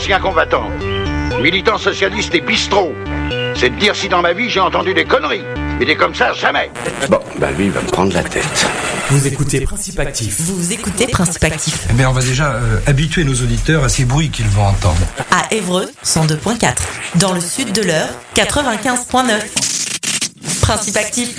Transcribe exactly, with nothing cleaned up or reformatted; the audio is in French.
ancien combattant, militant socialiste et bistrot. C'est de dire si dans ma vie j'ai entendu des conneries. Mais des comme ça, jamais. Bon, bah lui, il va me prendre la tête. Vous écoutez Principe Actif. Vous écoutez Principe Actif. Eh bien, on va déjà euh, habituer nos auditeurs à ces bruits qu'ils vont entendre. À Évreux, cent deux virgule quatre. Dans le sud de l'Eure, quatre-vingt-quinze virgule neuf. Principe Actif.